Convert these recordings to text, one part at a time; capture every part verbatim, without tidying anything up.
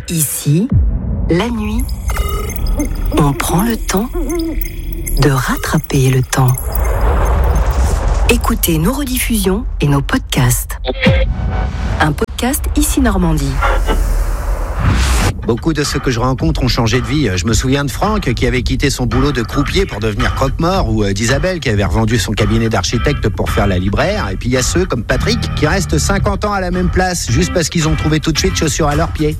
Ici, la nuit, on prend le temps de rattraper le temps. Écoutez nos rediffusions et nos podcasts. Un podcast Ici Normandie. Beaucoup de ceux que je rencontre ont changé de vie. Je me souviens de Franck qui avait quitté son boulot de croupier pour devenir croque-mort, ou d'Isabelle qui avait revendu son cabinet d'architecte pour faire la libraire. Et puis il y a ceux comme Patrick qui restent cinquante ans à la même place juste parce qu'ils ont trouvé tout de suite chaussures à leurs pieds.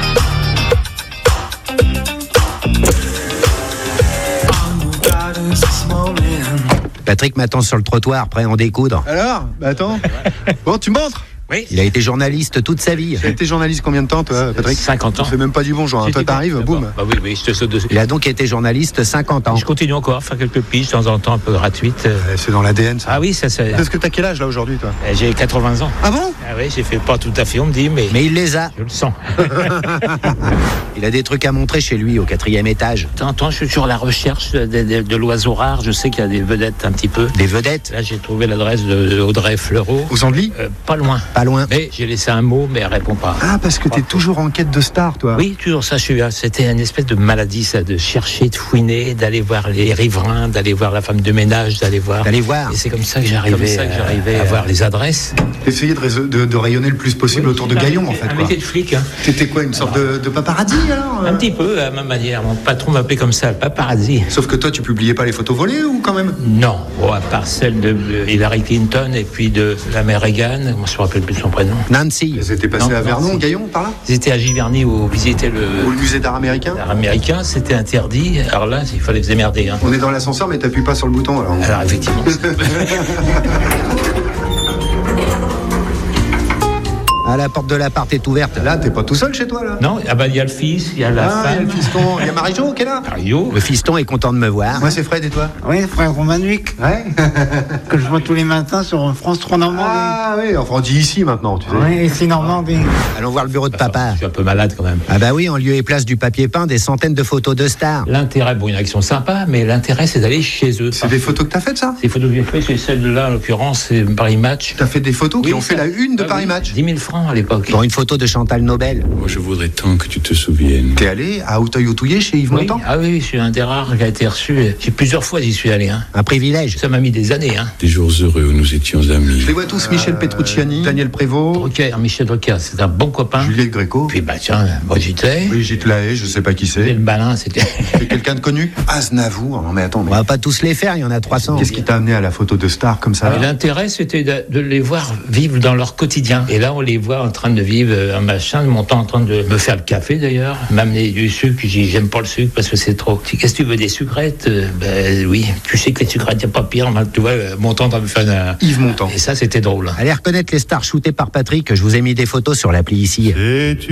Patrick m'attend sur le trottoir, prêt à en découdre. Alors, bah attends. Bon, tu montres ? Oui. Il a été journaliste toute sa vie. Tu as été journaliste combien de temps, toi, Patrick ? cinquante ans. Tu fais même pas du bonjour, hein. Toi, t'arrives, boum. Bah oui, oui, je te saute dessus. Il a donc été journaliste cinquante ans. Je continue encore à faire quelques piges de temps en temps, un peu gratuites. Ouais, c'est dans l'A D N, ça. Ah oui, ça c'est. Parce que t'as quel âge, là, aujourd'hui, toi ? J'ai quatre-vingts ans. Ah bon ? Ah oui, j'ai fait pas tout à fait, on me dit, mais. Mais il les a. Je le sens. Il a des trucs à montrer chez lui, au quatrième étage. De temps en temps, je suis sur la recherche de, de, de l'oiseau rare. Je sais qu'il y a des vedettes un petit peu. Des vedettes ? Là, j'ai trouvé l'adresse de Audrey Fleurot. Aux Andelys ? euh, Pas loin. Pas loin. Mais j'ai laissé un mot, mais elle répond pas. Ah, parce que t'es toujours en quête de star, toi. Oui, toujours ça. Je suis, c'était une espèce de maladie, ça, de chercher, de fouiner, d'aller voir les riverains, d'aller voir la femme de ménage, d'aller voir. D'aller voir. Et c'est comme ça que j'arrivais, comme ça que j'arrivais à, à voir les adresses. Essayer de, réseau, de, de rayonner le plus possible oui, autour de Gaillon, en fait. Un quoi. métier de flic. Hein. T'étais quoi, une sorte alors, de, de paparazzi, alors ? Un petit peu, à ma manière. Mon patron m'appelait comme ça, le paparazzi. Sauf que toi, tu publiais pas les photos volées, ou quand même ? Non. Bon, à part celle de Hillary Clinton et puis de la mère Reagan, je ne me rappelle plus de son prénom. Nancy. Ils étaient passés non, à Vernon, Nancy. Gaillon, par là ? Ils étaient à Giverny où visiter le... Ou le musée d'art américain ? L'art américain, c'était interdit. Alors là, il fallait se démerder. Hein. On est dans l'ascenseur, mais t'appuies pas sur le bouton, alors. Alors, effectivement. Ah, la porte de l'appart est ouverte. Là, t'es pas tout seul chez toi, là ? Non, ah bah, il y a le fils, il y a la ah, femme. Il y a le fiston, il y a Marie-Jo qui est là ? Marie-Jo. Le fiston est content de me voir. Moi, c'est Fred, et toi ? Oui, frère Romanuc. Ouais. Que je vois tous les matins sur France trois Normandie. Ah oui, enfin, on dit ici maintenant, tu sais. Oui, ici Normandie. Allons voir le bureau de papa. Je suis un peu malade quand même. Ah bah oui, en lieu et place du papier peint, des centaines de photos de stars. L'intérêt, bon, il y en a qui sont sympas, mais l'intérêt, c'est d'aller chez eux. C'est des photos que t'as faites, ça ? Ces photos que j'ai faites, c'est celle-là, en l'occurrence, c'est Paris Match. T'as fait des photos oui, qui ont ça... fait la une de ah, Paris oui. Match ? dix mille francs à l'époque. Pour une photo de Chantal Nobel. Moi, je voudrais tant que tu te souviennes. T'es allé à Auteuil-Outouillé chez Yves oui. Montand ? Ah oui, je suis un des rares qui a été reçu. J'ai plusieurs fois j'y suis allé. Hein. Un privilège. Ça m'a mis des années. Hein. Des jours heureux où nous étions amis. Je les vois tous, Michel Petrucciani, Daniel Prévost. Drucker, Michel Drucker, c'est un bon copain. Juliette Gréco. Puis bah tiens, Brigitte Lahaye. Brigitte Lahaye, je sais pas qui c'est. Le Balin, c'était... C'est quelqu'un de connu ? Aznavour, non mais attends. Mais... On va pas tous les faire, il y en a trois cents. Qu'est-ce qui t'a amené à la photo de stars comme ça ? ah, l'intérêt, c'était de, de les voir vivre dans leur quotidien. Et là, on les voit en train de vivre un machin, mon temps en train de me faire le café d'ailleurs, m'amener du sucre. J'ai dit, j'aime pas le sucre parce que c'est trop. Qu'est-ce que tu veux, des sucrettes ? Ben oui, tu sais que les sucrettes, il n'y a pas pire. Tu vois, Montand va me faire un... Yves Montand. Et ça, c'était drôle. Allez reconnaître les stars shootées par Patrick, je vous ai mis des photos sur l'appli ici.